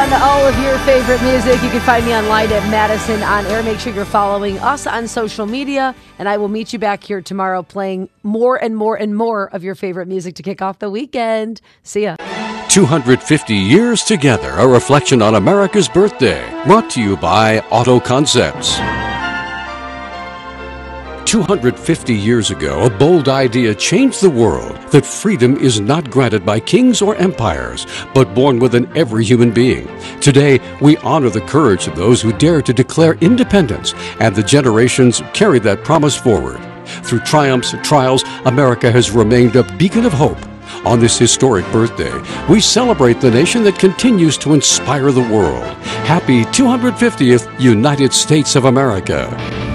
on all of your favorite music. You can find me online at Madison On Air. Make sure you're following us on social media, and I will meet you back here tomorrow playing more and more and more of your favorite music to kick off the weekend. See ya. 250 years together, a reflection on America's birthday. Brought to you by Auto Concepts. 250 years ago, a bold idea changed the world, that freedom is not granted by kings or empires, but born within every human being. Today, we honor the courage of those who dare to declare independence, and the generations carry that promise forward. Through triumphs and trials, America has remained a beacon of hope. On this historic birthday, we celebrate the nation that continues to inspire the world. Happy 250th United States of America.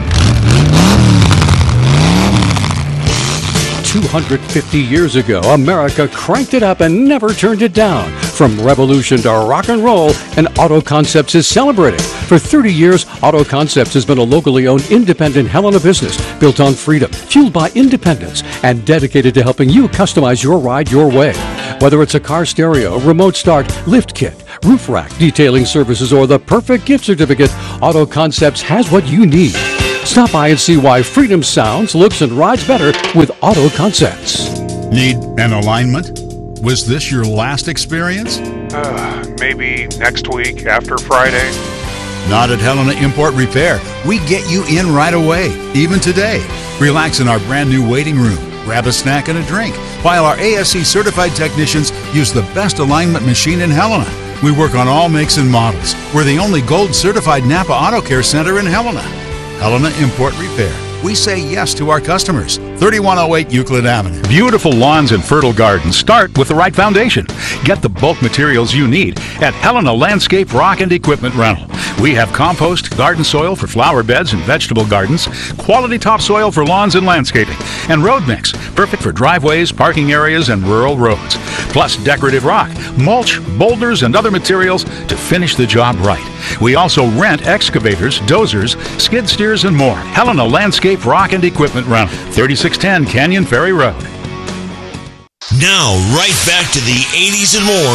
250 years ago, America cranked it up and never turned it down. From revolution to rock and roll, and Auto Concepts is celebrating. For 30 years, Auto Concepts has been a locally owned independent Helena business built on freedom, fueled by independence, and dedicated to helping you customize your ride your way. Whether it's a car stereo, remote start, lift kit, roof rack, detailing services, or the perfect gift certificate, Auto Concepts has what you need. Stop by and see why freedom sounds, looks, and rides better with Auto Concepts. Need an alignment? Was this your last experience? Maybe next week after Friday. Not at Helena Import Repair. We get you in right away, even today. Relax in our brand new waiting room. Grab a snack and a drink, while our ASC certified technicians use the best alignment machine in Helena. We work on all makes and models. We're the only gold certified Napa Auto Care Center in Helena. Helena Import Repair. We say yes to our customers. 3108 Euclid Avenue. Beautiful lawns and fertile gardens start with the right foundation. Get the bulk materials you need at Helena Landscape Rock and Equipment Rental. We have compost, garden soil for flower beds and vegetable gardens, quality topsoil for lawns and landscaping, and road mix, perfect for driveways, parking areas, and rural roads. Plus decorative rock, mulch, boulders, and other materials to finish the job right. We also rent excavators, dozers, skid steers, and more. Helena Landscape Rock and Equipment Rental, 3610 Canyon Ferry Road. Now, right back to the 80s and more